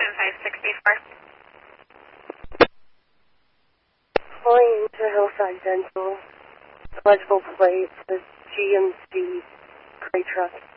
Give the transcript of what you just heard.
7564. Calling to Hillside Dental. Eligible plate, the GMC Gray truck.